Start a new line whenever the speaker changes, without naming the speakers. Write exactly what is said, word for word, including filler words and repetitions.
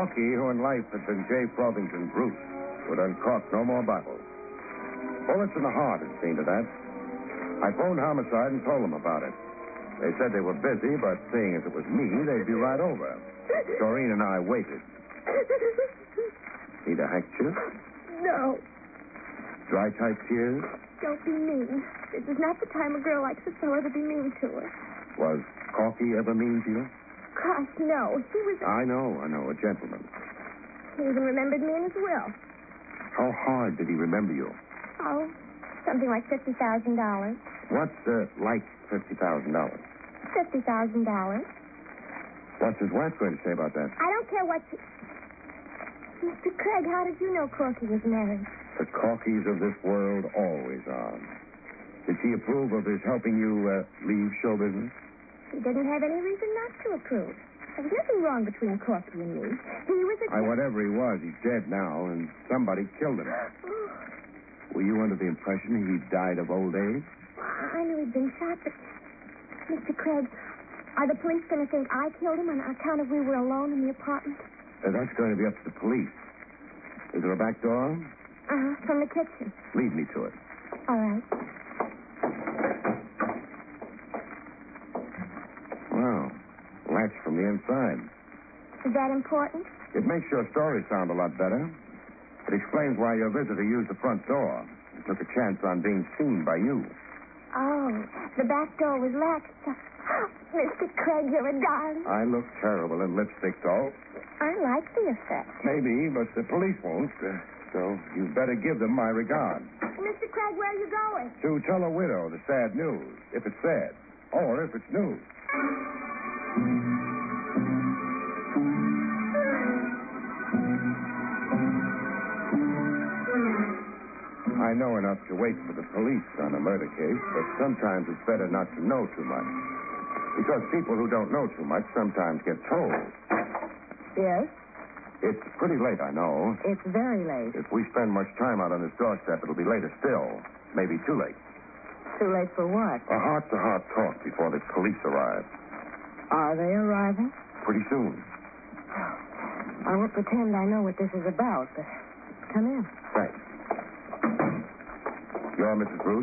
Corky, who in life had been J. Frothingham Bruce, would uncork no more bottles. Bullets in the heart had seen to that. I phoned Homicide and told them about it. They said they were busy, but seeing as it was me, they'd be right over. Doreen and I waited. Need a handkerchief?
No.
Dry type tears?
Don't be mean. This is not the time a girl likes a fellow to be mean to her.
Was Corky ever mean to you?
Gosh, no. He was...
I know, I know, a gentleman.
He even remembered me in his will.
How hard did he remember you?
Oh, something like fifty thousand dollars.
What's, uh, like fifty thousand dollars?
fifty thousand dollars.
What's his wife going to say about that?
I don't care what you... Mister Craig, how did you know Corky was married?
The Corkies of this world always are. Did she approve of his helping you uh, leave show business?
He didn't have any reason not to approve. There was nothing wrong between Corky and me. He was a...
I, whatever he was, he's dead now, and somebody killed him. Were you under the impression he died of old age?
I knew he'd been shot, but... Mister Craig, are the police going to think I killed him on account of we were alone in the apartment?
Uh, that's going to be up to the police. Is there a back door?
Uh-huh, from the kitchen.
Lead me to it.
All right.
Wow. Latch from the inside.
Is that important?
It makes your story sound a lot better. It explains why your visitor used the front door. He took a chance on being seen by you.
Oh, the back door was latched. Mister Craig, you're a darling.
I look terrible in lipstick, though.
I like the effect.
Maybe, but the police won't. Uh, so you'd better give them my regard.
Mister Craig, where are you going?
To tell a widow the sad news, if it's sad, or if it's news. I know enough to wait for the police on a murder case, but sometimes it's better not to know too much. Because people who don't know too much sometimes get told.
Yes?
It's pretty late, I know.
It's very late.
If we spend much time out on this doorstep, it'll be later still. Maybe too late.
Too late for what?
A heart-to-heart talk before the police arrive.
Are they arriving?
Pretty soon.
I won't pretend I know what this is about, but come in.
Thanks. You're Missus Bruce?